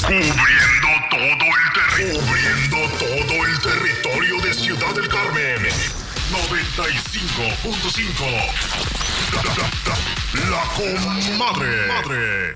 Cubriendo todo el territorio de Ciudad del Carmen. 95.5. La Comadre.